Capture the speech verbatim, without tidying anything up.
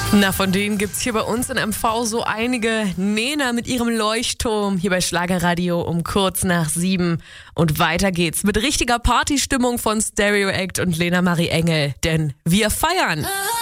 Na, von denen gibt's hier bei uns in M V so einige. Nena mit ihrem Leuchtturm hier bei Schlagerradio um kurz nach sieben. Und weiter geht's mit richtiger Partystimmung von Stereo Act und Lena Marie Engel. Denn wir feiern.